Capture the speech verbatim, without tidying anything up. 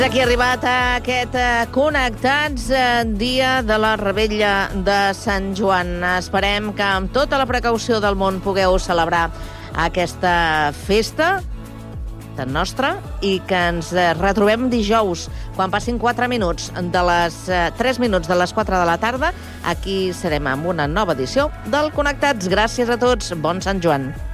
Aquí ha arribat aquest eh, Connectats, eh, dia de la Revetlla de Sant Joan. Esperem que amb tota la precaució del món pugueu celebrar aquesta festa tan nostra i que ens eh, retrobem dijous, quan passin quatre minuts de les eh, tres minuts de les quatre de la tarda. Aquí serem amb una nova edició del Connectats. Gràcies a tots. Bon Sant Joan.